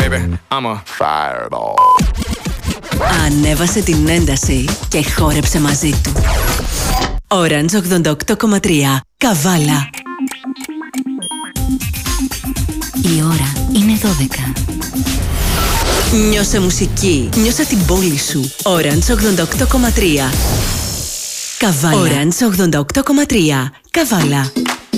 baby. I'm a fireball. Ανέβασε την ένταση και χόρεψε μαζί του. Orange 88,3. Καβάλα. Η ώρα είναι 12. Νιώσε μουσική. Νιώσε την πόλη σου. Orange 88,3. Καβάλα. Orange 88,3. Καβάλα.